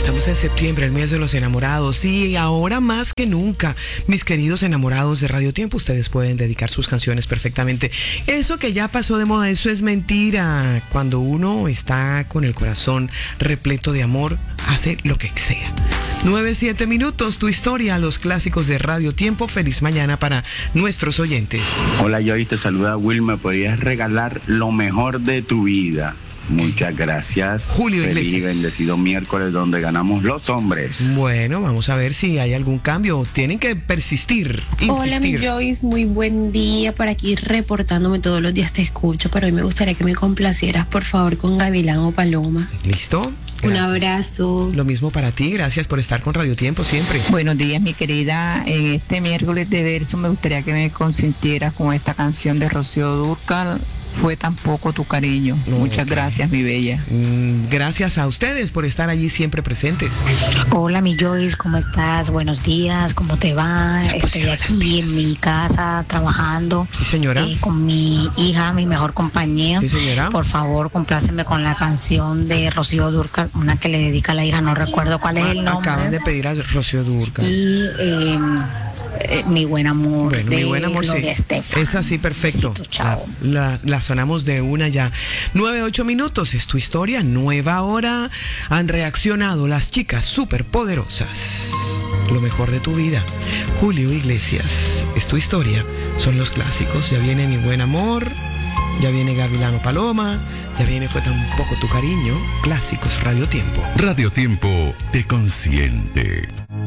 Estamos en septiembre, el mes de los enamorados, y ahora más que nunca, mis queridos enamorados de Radio Tiempo, ustedes pueden dedicar sus canciones perfectamente. Eso que ya pasó de moda, eso es mentira. Cuando uno está con el corazón repleto de amor, hace lo que sea. 9-7 minutos, tu historia, los clásicos de Radio Tiempo. Feliz mañana para nuestros oyentes. Hola, Joy, te saluda Will. ¿Me podrías regalar lo mejor de tu vida? Muchas gracias. Julio Feliz Iglesias. y bendecido miércoles donde ganamos los hombres. Bueno, vamos a ver si hay algún cambio. Tienen que persistir, insistir. Hola, mi Joyce, muy buen día. Por aquí reportándome, todos los días te escucho, pero hoy me gustaría que me complacieras, por favor, con Gavilán o Paloma. ¿Listo? Un Gracias. abrazo. Lo mismo para ti, gracias por estar con Radio Tiempo siempre. Buenos días, mi querida. En este miércoles de verso me gustaría que me consintieras con esta canción de Rocío Dúrcal. Fue tan poco tu cariño. Muchas gracias, mi bella. Gracias a ustedes por estar allí siempre presentes. Hola, mi Joyce, ¿cómo estás? Buenos días, ¿cómo te va? Estoy aquí en mi casa trabajando. Sí, señora. Con mi hija, mi mejor compañía. Sí, señora. Por favor, compláceme con la canción de Rocío Dúrcal, una que le dedica a la hija, no recuerdo cuál es el nombre. Acaban de pedir a Rocío Dúrcal. Y Mi buen amor, bueno, de Mi buen amor, Gloria sí. Estefan. Es así, perfecto. Besito, chao. La sonamos de una ya. 9-8 minutos, es tu historia, nueva hora. Han reaccionado las chicas superpoderosas. Lo mejor de tu vida. Julio Iglesias, es tu historia. Son los clásicos. Ya viene Mi buen amor, ya viene Gavilano Paloma, ya viene Fue tan poco tu cariño. Clásicos, Radio Tiempo. Radio Tiempo te consiente.